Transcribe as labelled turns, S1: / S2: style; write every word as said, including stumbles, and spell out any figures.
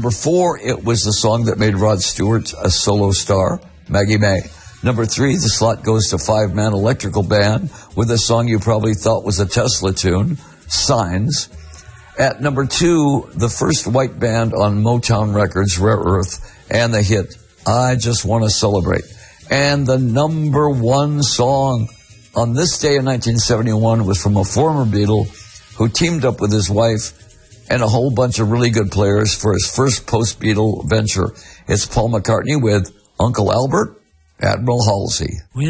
S1: number four, it was the song that made Rod Stewart a solo star, Maggie May. Number three, the slot goes to Five-Man Electrical Band with a song you probably thought was a Tesla tune, Signs. At number two, the first white band on Motown Records, Rare Earth, and the hit, I Just Want to Celebrate. And the number one song on this day in nineteen seventy-one was from a former Beatle who teamed up with his wife and a whole bunch of really good players for his first post-Beatle venture. It's Paul McCartney with Uncle Albert, Admiral Halsey.